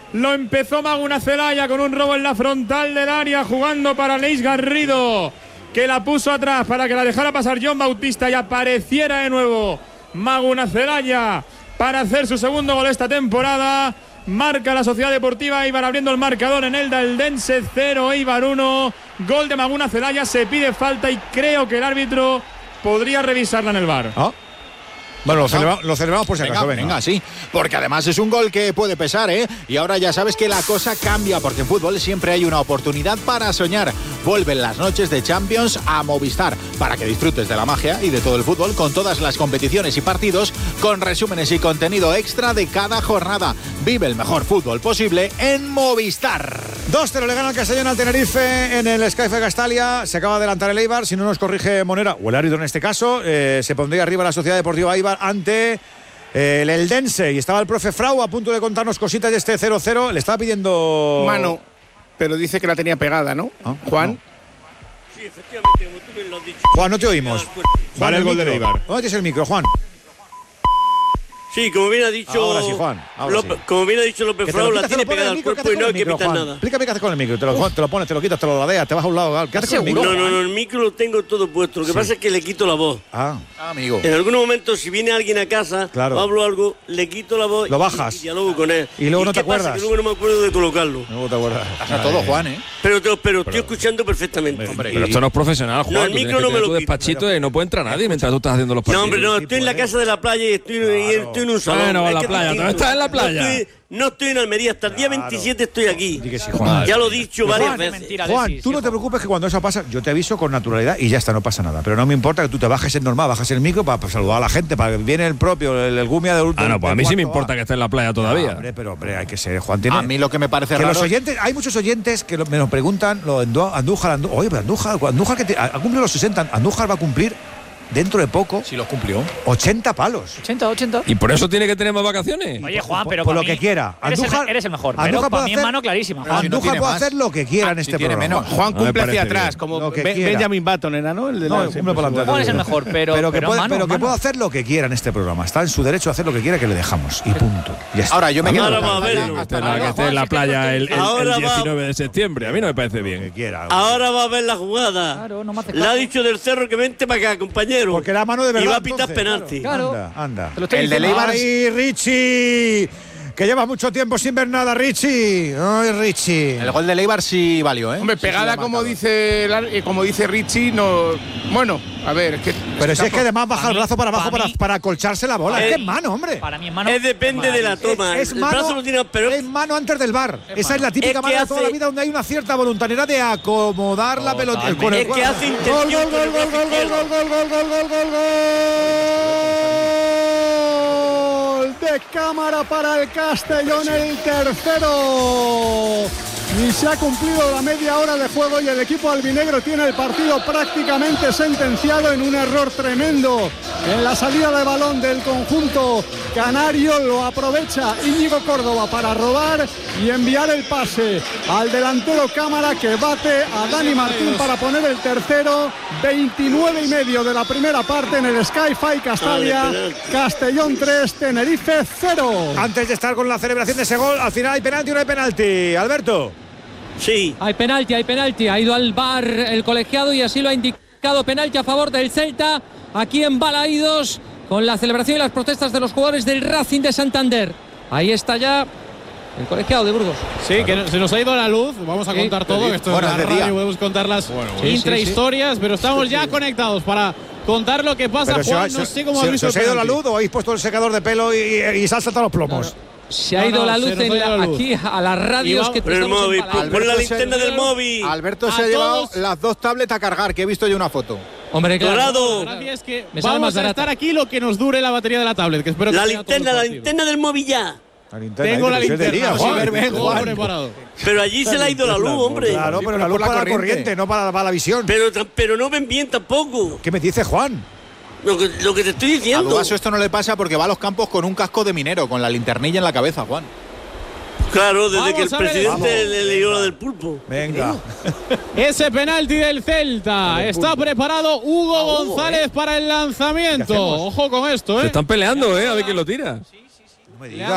Lo empezó Maguna Celaya con un robo en la frontal del área, jugando para Leis Garrido, que la puso atrás para que la dejara pasar John Bautista y apareciera de nuevo Maguna Celaya para hacer su segundo gol esta temporada. Marca la Sociedad Deportiva Eibar abriendo el marcador en Elda Eldense 0, Eibar 1. Gol de Maguna Celaya, se pide falta y creo que el árbitro podría revisarla en el VAR. Bueno, lo celebramos por si acaso. Venga, sí. Porque además es un gol que puede pesar, ¿eh? Y ahora ya sabes que la cosa cambia, porque en fútbol siempre hay una oportunidad para soñar. Vuelven las noches de Champions a Movistar, para que disfrutes de la magia y de todo el fútbol con todas las competiciones y partidos, con resúmenes y contenido extra de cada jornada. Vive el mejor fútbol posible en Movistar. 2-0 le gana el Castellón al Tenerife en el Skyfe Castalia. Se acaba de adelantar el Eibar, si no nos corrige Monera, o el árbitro en este caso, se pondría arriba la Sociedad Deportiva Eibar ante el Eldense. Y estaba el profe Frau a punto de contarnos cositas de este 0-0. Le estaba pidiendo mano, pero dice que la tenía pegada, ¿no? Juan. No. Sí, efectivamente, como tú me lo has dicho. Juan, no te oímos. Vale el gol del Eibar. ¿Dónde tienes el micro, Juan? Sí, como bien ha dicho. Ahora sí, Juan. Ahora sí. Como bien ha dicho López Frau, la tiene pegada al cuerpo y no hay que quitar nada. Explícame qué haces con el micro. Te lo pones, te lo quitas, te lo ladeas, te vas a un lado. ¿Qué haces con el micro? No, el micro lo tengo todo puesto. Lo que pasa es que le quito la voz. Amigo. En algún momento, si viene alguien a casa, o hablo algo, le quito la voz. Lo bajas. Y dialogo con él. Y luego no te acuerdas. Que luego no me acuerdo de colocarlo. No te acuerdas. Pasa todo, Juan, ¿eh? Pero estoy escuchando perfectamente. Pero esto no es profesional, Juan. No, el micro no me lo tu despachito y no puede entrar nadie mientras tú estás haciendo los partidos. No, hombre, no, estoy en la casa de la playa y estoy en un salón. Bueno, en la playa, ¿tú estás en la playa? No estoy en Almería, hasta el día 27 estoy aquí. Sí, Juan. Ya lo he dicho varias veces. Juan, tú no te preocupes, que cuando eso pasa, yo te aviso con naturalidad y ya está, no pasa nada. Pero no me importa que tú te bajes el normal, bajes el micro para saludar a la gente, para que viene el propio, el Gumia del último. No, pues a mí sí me importa que esté en la playa todavía. Hombre, hay que ser, Juan. A mí lo que me parece que raro. Los oyentes, hay muchos oyentes que me nos preguntan, Andújar, oye, pero Andújar que ha cumplido los 60, Andújar va a cumplir dentro de poco. Si los cumplió. 80 palos. 80. ¿Y por eso tiene que tener más vacaciones? Oye, Juan, pero por lo que quiera. Eres el mejor. Andújar Pero para puede mí es mano clarísima. Andújar puede hacer lo que quiera en este programa. Menos. Juan cumple hacia atrás, como Benjamin Button era, ¿no? El de cumple por delante. Juan es el mejor, pero que puede hacer lo que quiera en este programa. Está en su derecho a hacer lo que quiera, que le dejamos. Y punto. Ya está. Ahora yo me quedo. Ahora va a verlo. Que esté en la playa el 19 de septiembre. A mí no me parece bien. Ahora va a ver la jugada. Claro, no me hace Le ha dicho del Cerro que vente para acá, compañero. Porque era mano de verdad. Y va a pitar penalti. Claro. Anda. El de Eibar. ¡Ay, Richie! Que lleva mucho tiempo sin ver nada, Richie. ¡Ay, Richie! El gol de Eibar sí valió, ¿eh? Hombre, pegada como dice Richie, no. Bueno, a ver, es que. Pero si es que además baja el brazo para abajo para acolcharse la bola. Es que es mano, hombre. Para mí es mano. Depende de la toma. Es el mano, brazo lo tiene, pero es mano antes del VAR. Esa es la típica mano de toda la vida donde hay una cierta voluntariedad de acomodar la pelota. Es que hace intención. De cámara para el Castellón, el tercero. Y se ha cumplido la media hora de juego y el equipo albinegro tiene el partido prácticamente sentenciado en un error tremendo en la salida de balón del conjunto canario. Lo aprovecha Íñigo Córdoba para robar y enviar el pase al delantero Cámara, que bate a Dani Martín para poner el tercero. 29:30 de la primera parte en el Sky-Fi Castalia. Castellón 3, Tenerife 0. Antes de estar con la celebración de ese gol, al final hay penalti o no hay penalti. Alberto. Sí. Hay penalti. Ha ido al VAR el colegiado y así lo ha indicado. Penalti a favor del Celta, aquí en Balaídos, con la celebración y las protestas de los jugadores del Racing de Santander. Ahí está ya el colegiado de Burgos. Sí, que se nos ha ido la luz. Vamos a contar todo. Esto es la radio, podemos contar las intrahistorias, pero estamos ya conectados para contar lo que pasa. Juan, no sé cómo habéis visto. ¿Se ha ido la luz o habéis puesto el secador de pelo y se han saltado los plomos? Claro. Se ha ido la luz aquí a las radios que el móvil. Pon la linterna del móvil. Alberto se ha llevado las 2 tablets a cargar, que he visto yo una foto. Hombre, claro. La gracia es que vamos a estar aquí lo que nos dure la batería de la tablet, que espero que la linterna del móvil ya. Tengo la linterna, Juan, preparado. Pero allí se le ha ido la luz, hombre. Claro, pero la luz para la corriente, no para la visión. Pero no ven bien tampoco. ¿Qué me dice Juan? Lo que te estoy diciendo. A Dubaso esto no le pasa porque va a los campos con un casco de minero, con la linternilla en la cabeza, Juan. Claro, desde que el presidente le leyó la del pulpo. Venga. Ese penalti del Celta. Está preparado Hugo González para el lanzamiento. Ojo con esto, Se están peleando, a ver quién lo tira. No me digas.